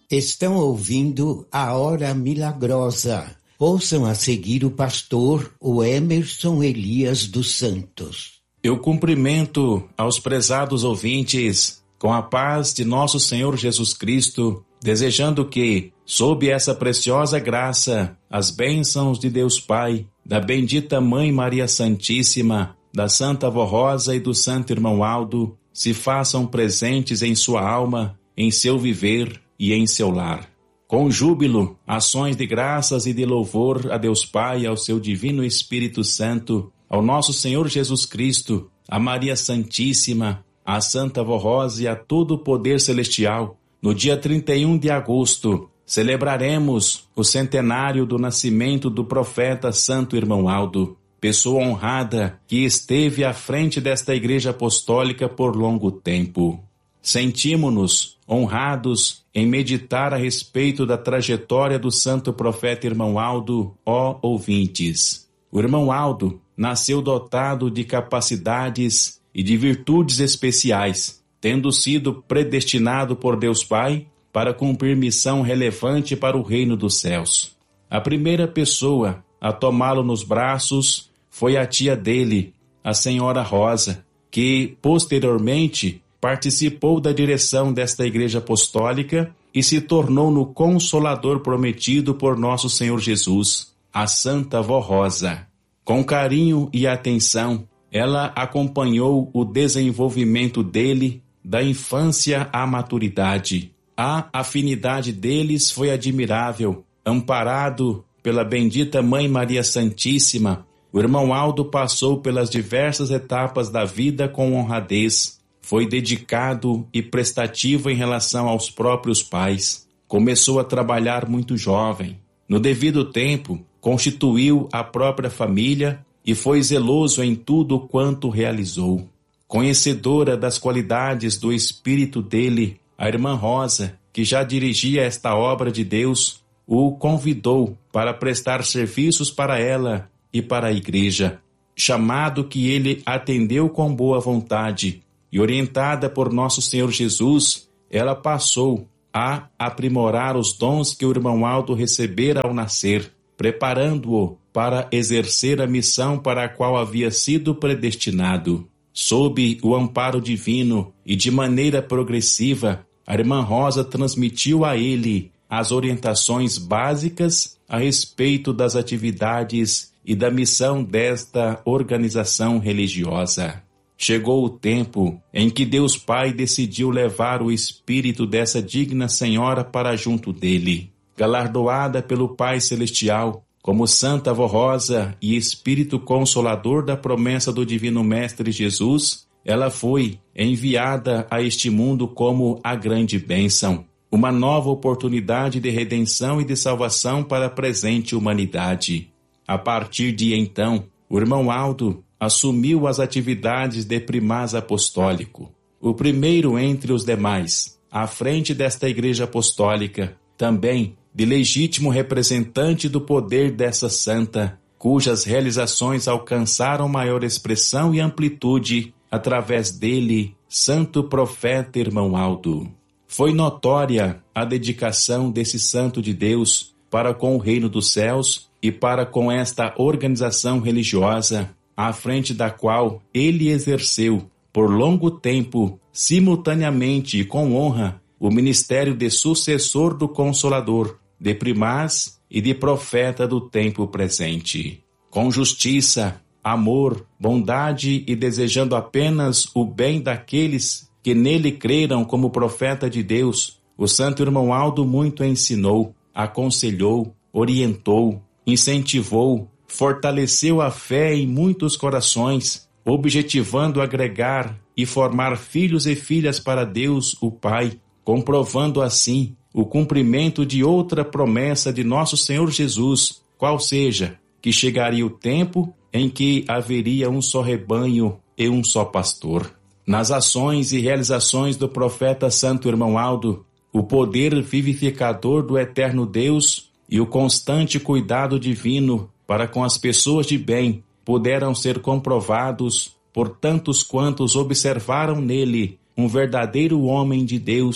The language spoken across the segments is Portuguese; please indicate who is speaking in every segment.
Speaker 1: Estão ouvindo a Hora Milagrosa. Ouçam a seguir o pastor Emerson Elias dos Santos.
Speaker 2: Eu cumprimento aos prezados ouvintes com a paz de nosso Senhor Jesus Cristo, desejando que, sob essa preciosa graça, as bênçãos de Deus Pai, da bendita Mãe Maria Santíssima, da Santa Avó Rosa e do Santo Irmão Aldo, se façam presentes em sua alma, em seu viver e em seu lar. Com júbilo, ações de graças e de louvor a Deus Pai, ao seu Divino Espírito Santo, ao nosso Senhor Jesus Cristo, a Maria Santíssima, a Santa Avó Rosa e a todo o poder celestial, no dia 31 de agosto, celebraremos o centenário do nascimento do profeta Santo Irmão Aldo, pessoa honrada que esteve à frente desta Igreja Apostólica por longo tempo. Sentimos-nos honrados em meditar a respeito da trajetória do santo profeta Irmão Aldo, ó ouvintes. O Irmão Aldo nasceu dotado de capacidades e de virtudes especiais, tendo sido predestinado por Deus Pai para cumprir missão relevante para o reino dos céus. A primeira pessoa a tomá-lo nos braços foi a tia dele, a Senhora Rosa, que posteriormente participou da direção desta Igreja Apostólica e se tornou no Consolador prometido por nosso Senhor Jesus, a Santa Avó Rosa. Com carinho e atenção, ela acompanhou o desenvolvimento dele da infância à maturidade. A afinidade deles foi admirável. Amparado pela bendita Mãe Maria Santíssima, o Irmão Aldo passou pelas diversas etapas da vida com honradez. Foi dedicado e prestativo em relação aos próprios pais. Começou a trabalhar muito jovem. No devido tempo, constituiu a própria família e foi zeloso em tudo quanto realizou. Conhecedora das qualidades do espírito dele, a Irmã Rosa, que já dirigia esta obra de Deus, o convidou para prestar serviços para ela e para a Igreja. Chamado que ele atendeu com boa vontade, e orientada por nosso Senhor Jesus, ela passou a aprimorar os dons que o Irmão Aldo recebera ao nascer, preparando-o para exercer a missão para a qual havia sido predestinado. Sob o amparo divino e de maneira progressiva, a Irmã Rosa transmitiu a ele as orientações básicas a respeito das atividades e da missão desta organização religiosa. Chegou o tempo em que Deus Pai decidiu levar o espírito dessa digna senhora para junto dele. Galardoada pelo Pai Celestial, como Santa Avó Rosa e Espírito Consolador da promessa do Divino Mestre Jesus, ela foi enviada a este mundo como a grande bênção, uma nova oportunidade de redenção e de salvação para a presente humanidade. A partir de então, o Irmão Aldo assumiu as atividades de primaz apostólico, o primeiro entre os demais, à frente desta Igreja Apostólica, também de legítimo representante do poder dessa santa, cujas realizações alcançaram maior expressão e amplitude através dele, santo profeta Irmão Aldo. Foi notória a dedicação desse santo de Deus para com o reino dos céus e para com esta organização religiosa, à frente da qual ele exerceu, por longo tempo, simultaneamente e com honra, o ministério de sucessor do Consolador, de primaz e de profeta do tempo presente. Com justiça, amor, bondade e desejando apenas o bem daqueles que nele creram como profeta de Deus, o Santo Irmão Aldo muito ensinou, aconselhou, orientou, incentivou, fortaleceu a fé em muitos corações, objetivando agregar e formar filhos e filhas para Deus, o Pai, comprovando assim o cumprimento de outra promessa de nosso Senhor Jesus, qual seja, que chegaria o tempo em que haveria um só rebanho e um só pastor. Nas ações e realizações do profeta Santo Irmão Aldo, o poder vivificador do eterno Deus e o constante cuidado divino para com as pessoas de bem puderam ser comprovados por tantos quantos observaram nele um verdadeiro homem de Deus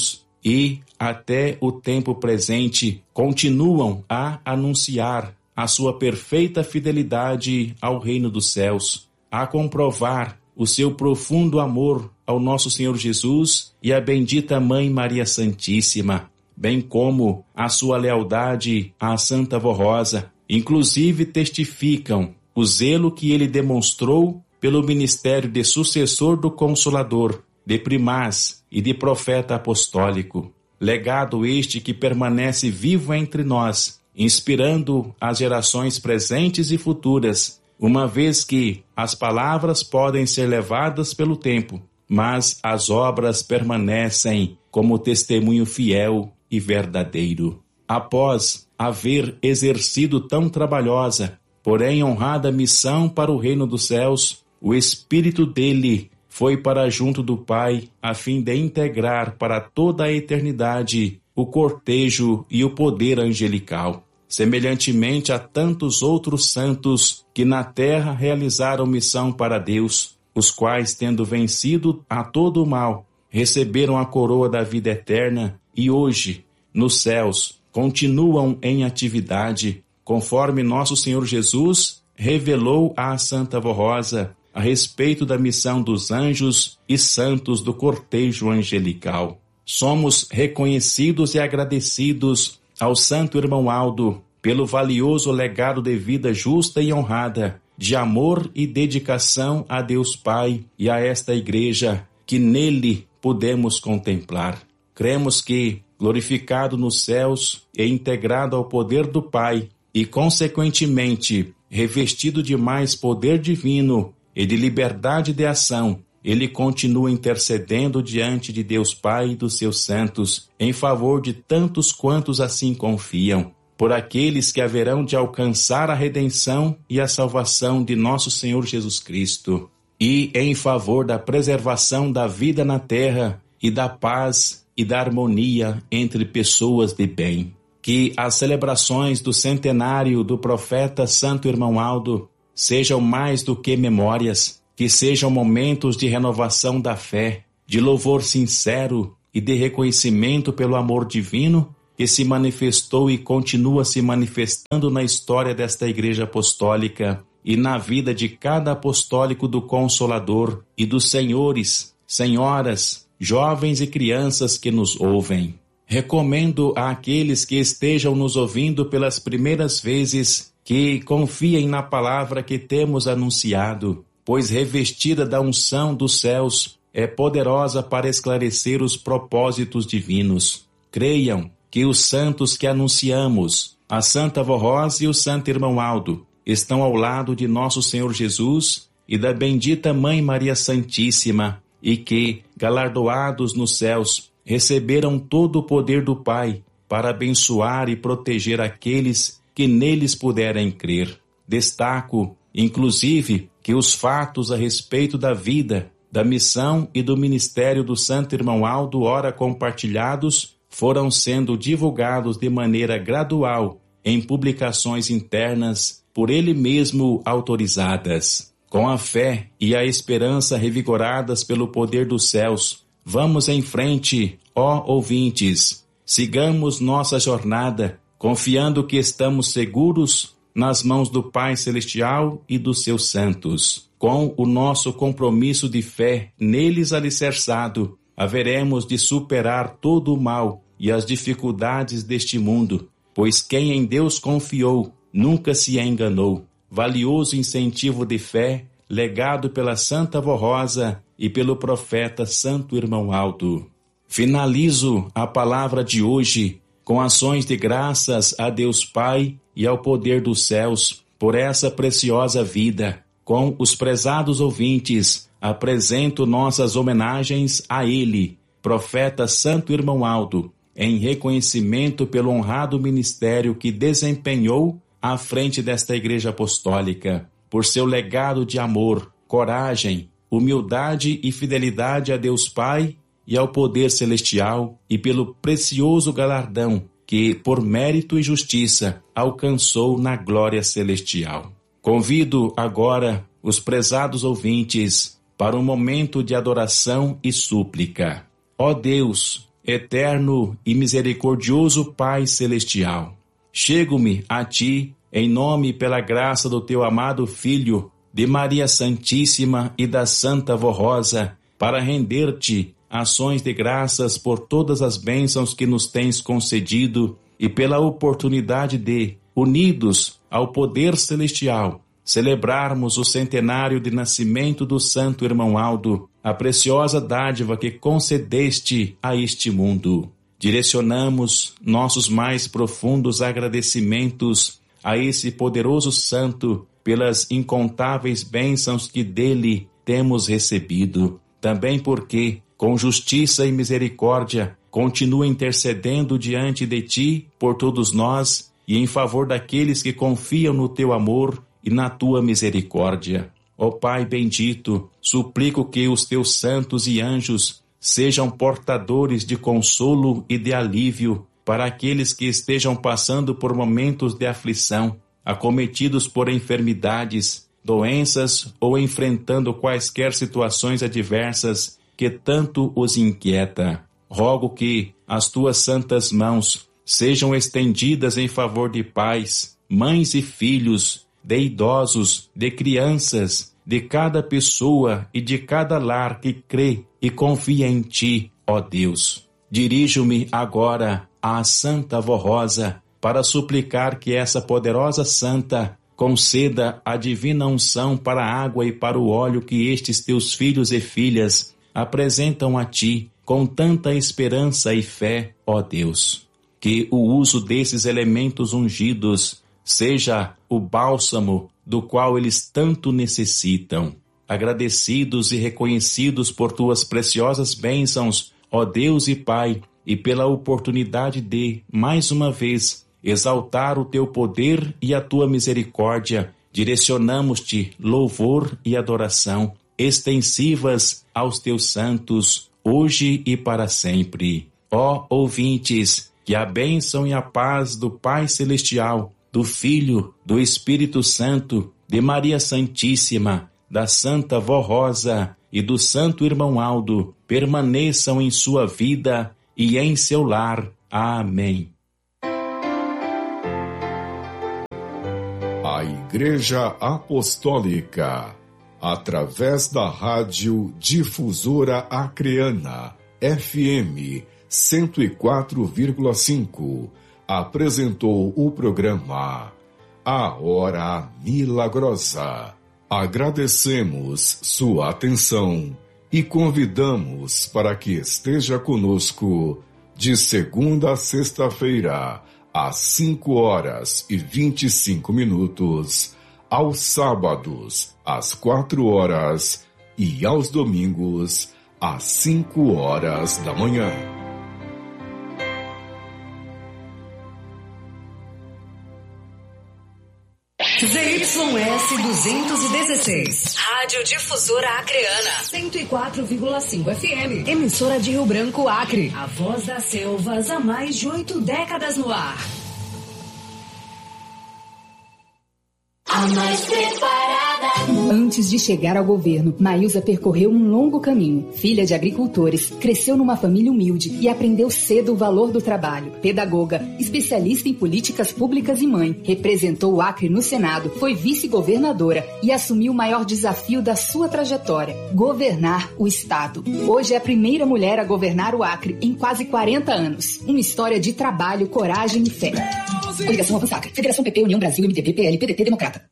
Speaker 2: e, até o tempo presente, continuam a anunciar a sua perfeita fidelidade ao reino dos céus, a comprovar o seu profundo amor ao nosso Senhor Jesus e à bendita Mãe Maria Santíssima, bem como a sua lealdade à Santa Vó Rosa. Inclusive testificam o zelo que ele demonstrou pelo ministério de sucessor do Consolador, de primaz e de profeta apostólico. Legado este que permanece vivo entre nós, inspirando as gerações presentes e futuras, uma vez que as palavras podem ser levadas pelo tempo, mas as obras permanecem como testemunho fiel e verdadeiro. Após haver exercido tão trabalhosa, porém honrada missão para o reino dos céus, o Espírito dele foi para junto do Pai, a fim de integrar para toda a eternidade o cortejo e o poder angelical, semelhantemente a tantos outros santos que na terra realizaram missão para Deus, os quais, tendo vencido a todo o mal, receberam a coroa da vida eterna e hoje, nos céus, continuam em atividade, conforme nosso Senhor Jesus revelou à Santa Vó Rosa a respeito da missão dos anjos e santos do cortejo angelical. Somos reconhecidos e agradecidos ao Santo Irmão Aldo pelo valioso legado de vida justa e honrada, de amor e dedicação a Deus Pai e a esta Igreja que nele podemos contemplar. Cremos que, glorificado nos céus e integrado ao poder do Pai, e consequentemente revestido de mais poder divino e de liberdade de ação, ele continua intercedendo diante de Deus Pai e dos seus santos em favor de tantos quantos assim confiam, por aqueles que haverão de alcançar a redenção e a salvação de nosso Senhor Jesus Cristo, e em favor da preservação da vida na terra e da paz e da harmonia entre pessoas de bem. Que as celebrações do centenário do profeta Santo Irmão Aldo sejam mais do que memórias, que sejam momentos de renovação da fé, de louvor sincero e de reconhecimento pelo amor divino que se manifestou e continua se manifestando na história desta Igreja Apostólica e na vida de cada apostólico do Consolador e dos senhores, senhoras, jovens e crianças que nos ouvem. Recomendo àqueles que estejam nos ouvindo pelas primeiras vezes que confiem na palavra que temos anunciado, pois revestida da unção dos céus, é poderosa para esclarecer os propósitos divinos. Creiam que os santos que anunciamos, a Santa Vó Rosa e o Santo Irmão Aldo, estão ao lado de nosso Senhor Jesus e da bendita Mãe Maria Santíssima, e que, galardoados nos céus, receberam todo o poder do Pai para abençoar e proteger aqueles que neles puderem crer. Destaco, inclusive, que os fatos a respeito da vida, da missão e do ministério do Santo Irmão Aldo, ora compartilhados, foram sendo divulgados de maneira gradual em publicações internas por ele mesmo autorizadas. Com a fé e a esperança revigoradas pelo poder dos céus, vamos em frente, ó ouvintes. Sigamos nossa jornada, confiando que estamos seguros nas mãos do Pai Celestial e dos seus santos. Com o nosso compromisso de fé neles alicerçado, haveremos de superar todo o mal e as dificuldades deste mundo, pois quem em Deus confiou nunca se enganou. Valioso incentivo de fé, legado pela Santa Vó Rosa e pelo profeta Santo Irmão Aldo. Finalizo a palavra de hoje com ações de graças a Deus Pai e ao poder dos céus por essa preciosa vida. Com os prezados ouvintes, apresento nossas homenagens a ele, profeta Santo Irmão Aldo, em reconhecimento pelo honrado ministério que desempenhou à frente desta Igreja Apostólica, por seu legado de amor, coragem, humildade e fidelidade a Deus Pai e ao poder celestial, e pelo precioso galardão que, por mérito e justiça, alcançou na glória celestial. Convido agora os prezados ouvintes para um momento de adoração e súplica. Ó Deus, eterno e misericordioso Pai Celestial, chego-me a Ti em nome e pela graça do Teu amado Filho, de Maria Santíssima e da Santa Vó Rosa, para render-Te ações de graças por todas as bênçãos que nos tens concedido e pela oportunidade de, unidos ao poder celestial, celebrarmos o centenário de nascimento do Santo Irmão Aldo, a preciosa dádiva que concedeste a este mundo. Direcionamos nossos mais profundos agradecimentos a esse poderoso santo pelas incontáveis bênçãos que dele temos recebido. Também porque, com justiça e misericórdia, continua intercedendo diante de Ti por todos nós e em favor daqueles que confiam no Teu amor e na Tua misericórdia. Ó Pai bendito, suplico que os Teus santos e anjos sejam portadores de consolo e de alívio para aqueles que estejam passando por momentos de aflição, acometidos por enfermidades, doenças ou enfrentando quaisquer situações adversas que tanto os inquieta. Rogo que as Tuas santas mãos sejam estendidas em favor de pais, mães e filhos, de idosos, de crianças, de cada pessoa e de cada lar que crê e confia em Ti, ó Deus. Dirijo-me agora à Santa Vó Rosa para suplicar que essa poderosa santa conceda a divina unção para a água e para o óleo que estes Teus filhos e filhas apresentam a Ti com tanta esperança e fé, ó Deus. Que o uso desses elementos ungidos seja o bálsamo do qual eles tanto necessitam. Agradecidos e reconhecidos por Tuas preciosas bênçãos, ó Deus e Pai, e pela oportunidade de, mais uma vez, exaltar o Teu poder e a Tua misericórdia, direcionamos-Te louvor e adoração, extensivas aos Teus santos, hoje e para sempre. Ó ouvintes, que a bênção e a paz do Pai Celestial, do Filho, do Espírito Santo, de Maria Santíssima, da Santa Vó Rosa e do Santo Irmão Aldo permaneçam em sua vida e em seu lar. Amém.
Speaker 3: A Igreja Apostólica, através da Rádio Difusora Acreana, FM 104,5, apresentou o programa A Hora Milagrosa. Agradecemos sua atenção e convidamos para que esteja conosco de segunda a sexta-feira, às 5h25, aos sábados, às 4h e aos domingos, às 5h da manhã.
Speaker 4: ZYS 216. Rádio Difusora Acreana. 104,5 FM. Emissora de Rio Branco, Acre. A voz das selvas há mais de 8 décadas no ar. A mais preparada.
Speaker 5: Antes de chegar ao governo, Maísa percorreu um longo caminho. Filha de agricultores, cresceu numa família humilde e aprendeu cedo o valor do trabalho. Pedagoga, especialista em políticas públicas e mãe, representou o Acre no Senado, foi vice-governadora e assumiu o maior desafio da sua trajetória: governar o Estado. Hoje é a primeira mulher a governar o Acre em quase 40 anos. Uma história de trabalho, coragem e fé. Coligação Avançar, Federação PP, União Brasil, MDB, PL, PDT, Democrata.